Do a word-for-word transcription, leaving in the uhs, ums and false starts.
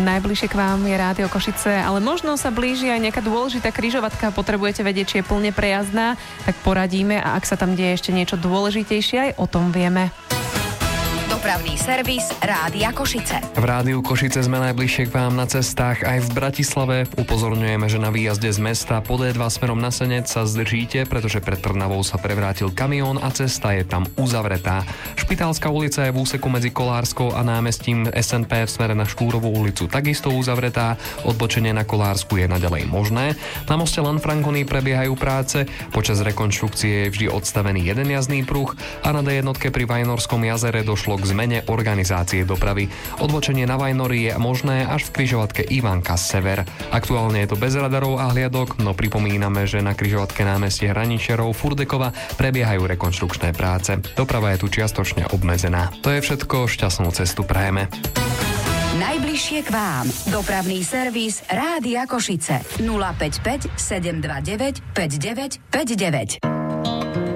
Najbližšie k vám je Rádio Košice, ale možno sa blíži aj nejaká dôležitá križovatka, potrebujete vedieť, či je plne prejazdná, tak poradíme a ak sa tam deje ešte niečo dôležitejšie, aj o tom vieme. Dopravný servis Rádia Košice. V Rádiu Košice sme najbližšie k vám na cestách aj v Bratislave. Upozorňujeme, že na výjazde z mesta po dé dva smerom na Senec sa zdržíte, pretože pred Trnavou sa prevrátil kamión a cesta je tam uzavretá. Špitálska ulica je v úseku medzi Kolárskou a námestím es en pé v smere na Štúrovú ulicu takisto uzavretá. Odbočenie na Kolársku je naďalej možné. Na moste Lanfranconi prebiehajú práce. Počas rekonštrukcie je vždy odstavený jeden jazdný pruh a na dé jednotke pri Vajnorskom jazere došlo k zmene organizácie dopravy. Odbočenie na Vajnory je možné až v križovatke Ivanka Sever. Aktuálne je to bez radarov a hliadok, no pripomíname, že na križovatke námestie Hraničerov Furdekova prebiehajú rekonštrukčné práce. Doprava je tu čiastočne obmedzená. To je všetko, šťastnú cestu prajeme. Najbližšie k vám. Dopravný servis Rádia Košice. nula päť päť sedem dva deväť päť deväť päť deväť.